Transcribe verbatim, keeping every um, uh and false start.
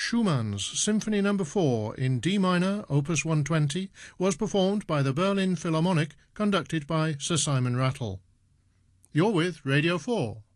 Schumann's Symphony Number four in D minor, Opus one twenty, was performed by the Berlin Philharmonic, conducted by Sir Simon Rattle. You're with Radio four.